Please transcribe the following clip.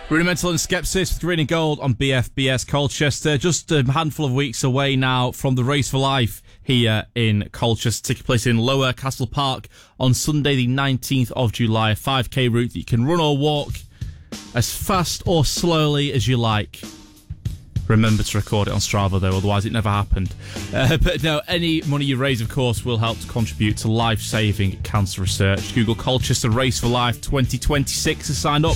Rudimental and Skepsis with Green and Gold on BFBS Colchester. Just a handful of weeks away now from the Race for Life here in Colchester, taking place in Lower Castle Park on Sunday the 19th of July. A 5k route that you can run or walk as fast or slowly as you like. Remember to record it on Strava though, otherwise it never happened. But no, any money you raise, of course, will help to contribute to life-saving cancer research. Google Colchester Race for Life 2026 to sign up.